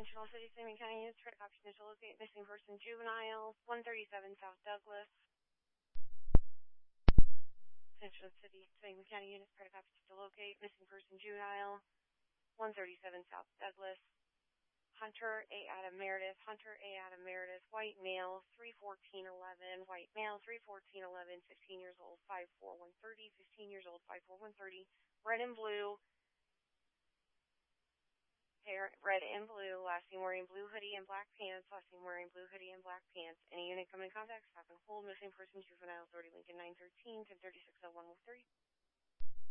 Central City, Sangamon County units, try to copy to locate missing person juvenile, 137 South Douglas. Central City, Sangamon County units, try to copy to locate missing person juvenile, 137 South Douglas. Hunter A. Adam Meredith, white male, 31411, white male, 31411, 15 years old, 54130, 15 years old, 54130, red and blue, hair, red and blue, last name wearing blue hoodie and black pants, Any unit coming in contact, stop and hold, missing person, juvenile authority, Lincoln 913, 103601 30.